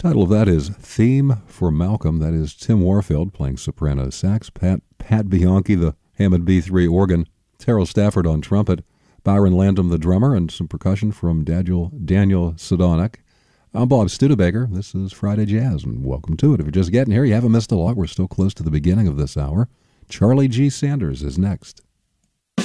Title of that is Theme for Malcolm. That is Tim Warfield playing soprano sax, Pat Bianchi, the Hammond B3 organ, Terrell Stafford on trumpet, Byron Landum, the drummer, and some percussion from Daniel Sedonic. I'm Bob Studebaker. This is Friday Jazz, and welcome to it. If you're just getting here, you haven't missed a lot. We're still close to the beginning of this hour. Charlie G. Sanders is next.